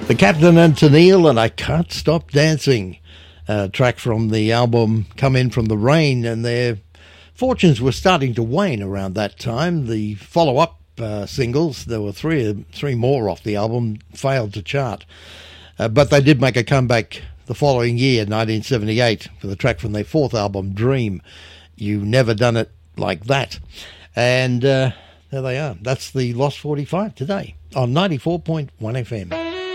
The Captain and Tennille and I Can't Stop Dancing, track from the album Come In From the Rain, and their fortunes were starting to wane around that time. The follow-up singles, there were three more off the album, failed to chart. But they did make a comeback the following year, 1978, for the track from their fourth album, Dream. You Never Done It Like That. And there they are. That's the Lost 45 today on 94.1 FM.